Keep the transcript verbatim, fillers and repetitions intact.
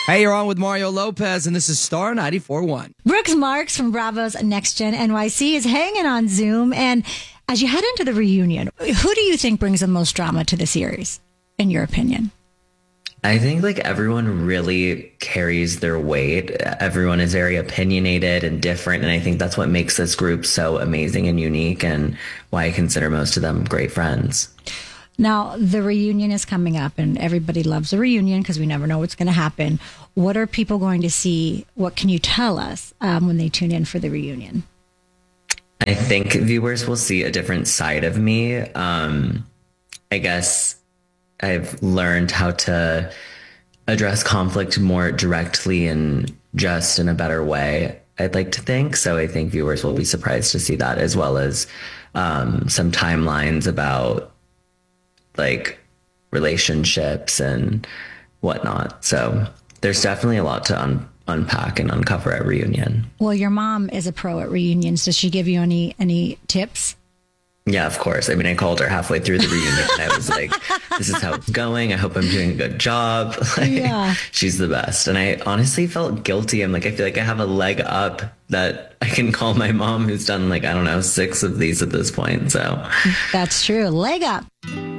Hey, you're on with Mario Lopez, and this is Star ninety-four point one. Brooks Marks from Bravo's Next Gen N Y C is hanging on Zoom. And as you head into the reunion, who do you think brings the most drama to the series, in your opinion? I think like everyone really carries their weight. Everyone is very opinionated and different. And I think that's what makes this group so amazing and unique, and why I consider most of them great friends. Now, the reunion is coming up, and everybody loves a reunion because we never know what's going to happen. What are people going to see? What can you tell us um, when they tune in for the reunion? I think viewers will see a different side of me. Um, I guess I've learned how to address conflict more directly and just in a better way, I'd like to think. So I think viewers will be surprised to see that, as well as um, some timelines about like relationships and whatnot. So there's definitely a lot to un- unpack and uncover at reunion. Well, your mom is a pro at reunions. Does she give you any any tips? Yeah, of course. I mean, I called her halfway through the reunion and I was like, this is how it's going. I hope I'm doing a good job. Like, yeah. She's the best. And I honestly felt guilty. I'm like, I feel like I have a leg up that I can call my mom, who's done like, I don't know, six of these at this point. So that's true. Leg up.